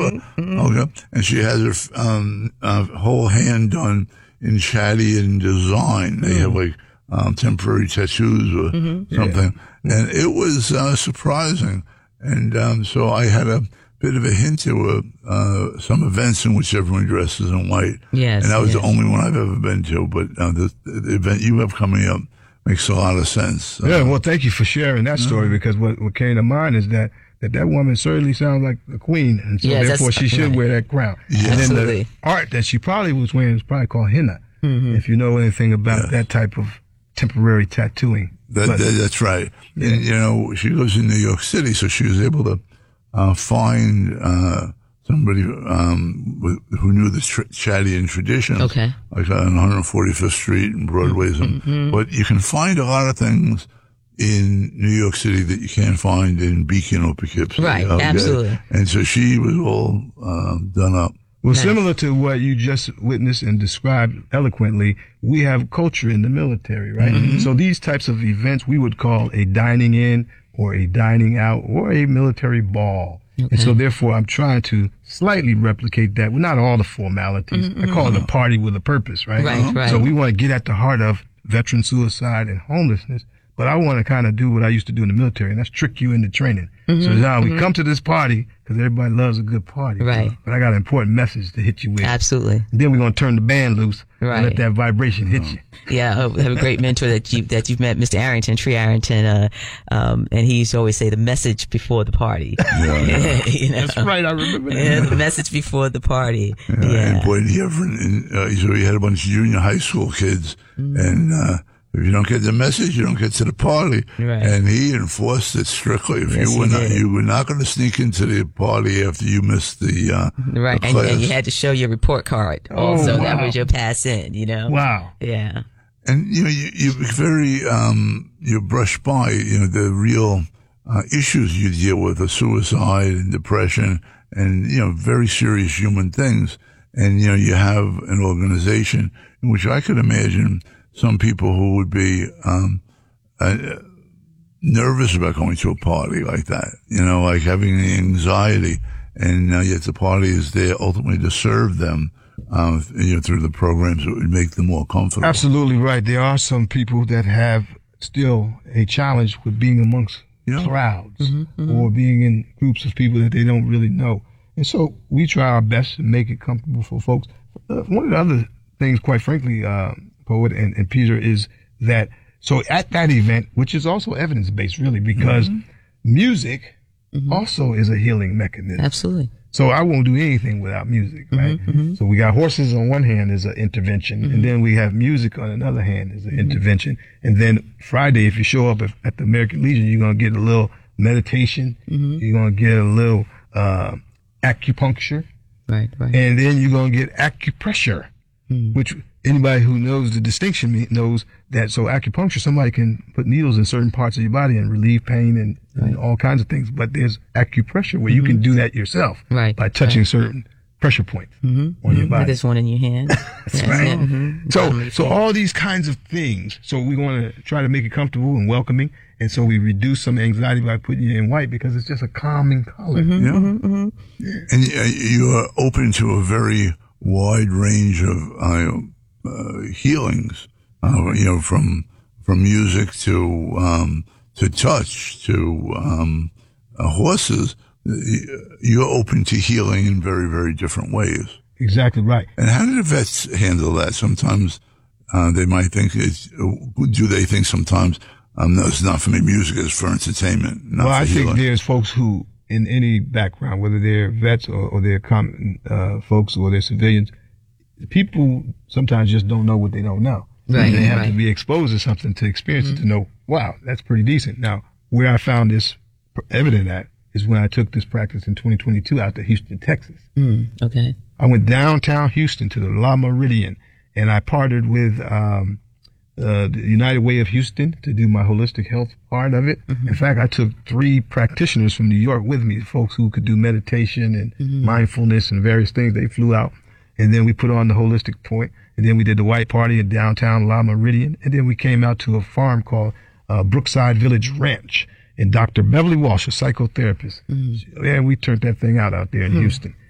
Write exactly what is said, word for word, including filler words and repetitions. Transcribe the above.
Mm-hmm. Okay. And she has her um, uh, whole hand done in Chadian design. They mm. have like um, temporary tattoos or mm-hmm. something. Yeah. And it was uh, surprising. And um, so I had a bit of a hint to uh, uh, some events in which everyone dresses in white. Yes. And that was yes. the only one I've ever been to. But uh, the, the event you have coming up makes a lot of sense. Yeah, well, thank you for sharing that story yeah. because what, what came to mind is that, that that woman certainly sounds like a queen, and so yes, therefore she should right. wear that crown. Yeah. And Absolutely. then the art that she probably was wearing is probably called henna, mm-hmm. if you know anything about yes. that type of temporary tattooing. That, but, that, that's right. Yeah. And, you know, she lives in New York City, so she was able to uh, find uh, somebody um, with, who knew the tr- Chadian traditions, okay. like on one forty-fifth Street and Broadway. Mm-hmm. But you can find a lot of things in New York City that you can't find in Beacon or Poughkeepsie. Right, okay? absolutely. And so she was all uh, done up. Well, nice. Similar to what you just witnessed and described eloquently, we have culture in the military, right? Mm-hmm. So these types of events we would call a dining in or a dining out or a military ball. Okay. And so therefore I'm trying to slightly replicate that with not all the formalities. Mm-hmm. I call it a party with a purpose, right? Right, uh-huh. right. So we want to get at the heart of veteran suicide and homelessness. But I want to kind of do what I used to do in the military, and that's trick you into training. Mm-hmm, so now mm-hmm. we come to this party because everybody loves a good party. Right. So, but I got an important message to hit you with. Absolutely. And then we're going to turn the band loose right. and let that vibration hit you. Yeah, I have a great mentor that you that you've met, Mister Arrington, Tree Arrington, uh, um, and he used to always say the message before the party. Yeah, yeah. you know? That's right, I remember that. Yeah, the message before the party. Yeah, yeah. And boy, he ever, uh, so he had a bunch of junior high school kids, mm-hmm. and uh, if you don't get the message, you don't get to the party. Right. And he enforced it strictly. If yes, you were not, did. you were not going to sneak into the party after you missed the uh, right, the and, class. and you had to show your report card. Oh, also, wow. that was your pass in. You know. Wow. Yeah. And you know, you, you very um, you brush by you know the real uh, issues you deal with, the suicide and depression, and you know very serious human things. And you know you have an organization in which I could imagine some people who would be um, uh, nervous about going to a party like that, you know, like having anxiety, and uh, yet the party is there ultimately to serve them, uh, you know, through the programs that would make them more comfortable. Absolutely right. There are some people that have still a challenge with being amongst yeah. crowds mm-hmm, mm-hmm. or being in groups of people that they don't really know. And so we try our best to make it comfortable for folks. Uh, one of the other things, quite frankly, uh, Poet and, and Peter, is that so at that event, which is also evidence-based really, because mm-hmm. music mm-hmm. also is a healing mechanism. Absolutely. So I won't do anything without music, right? Mm-hmm, mm-hmm. So we got horses on one hand as an intervention, mm-hmm. and then we have music on another hand as an mm-hmm. intervention. And then Friday, if you show up at the American Legion, you're going to get a little meditation. Mm-hmm. You're going to get a little uh, acupuncture. Right, right. And then you're going to get acupressure, mm-hmm. which anybody who knows the distinction knows that. So acupuncture, somebody can put needles in certain parts of your body and relieve pain and, right. and all kinds of things. But there's acupressure where mm-hmm. you can do that yourself right. by touching right. certain pressure points mm-hmm. on your body. There's one in your hand. That's right. Yeah. Mm-hmm. So, so all these kinds of things. So we want to try to make it comfortable and welcoming. And so we reduce some anxiety by putting you in white because it's just a calming color. Mm-hmm. Yeah. Mm-hmm. Mm-hmm. Yeah. And uh, you are open to a very wide range of uh, uh, healings, uh, you know, from from music to um, to touch to um, uh, horses. You're open to healing in very, very different ways. Exactly right. And how do the vets handle that? Sometimes uh, they might think, it's, do they think sometimes, um, no, it's not for me, music is for entertainment, not well, for I healing? think there's folks who, in any background, whether they're vets or, or they're common uh, folks or they're civilians, people sometimes just don't know what they don't know. Right. They have right. to be exposed to something to experience mm-hmm. it to know, wow, that's pretty decent. Now, where I found this evident at is when I took this practice in twenty twenty-two out to Houston, Texas. Mm, okay. I went downtown Houston to the La Meridian, and I partnered with um, uh, the United Way of Houston to do my holistic health part of it. Mm-hmm. In fact, I took three practitioners from New York with me, folks who could do meditation and mm-hmm. mindfulness and various things. They flew out, and then we put on the holistic point, and then we did the white party in downtown La Meridian, and then we came out to a farm called uh, Brookside Village Ranch. And Doctor Beverly Walsh, a psychotherapist, mm. and we turned that thing out out there in mm. Houston.